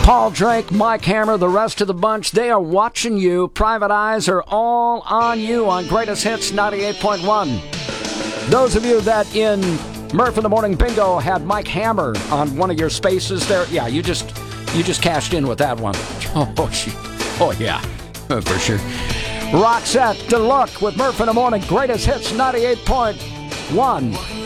Paul Drake, Mike Hammer, the rest of the bunch, they are watching you. Private eyes are all on you on Greatest Hits 98.1. Those of you that in Murph in the Morning Bingo had Mike Hammer on one of your spaces there, yeah, you just cashed in with that one. Oh yeah, for sure. Roxette, DeLuc with Murph in the Morning, Greatest Hits 98.1.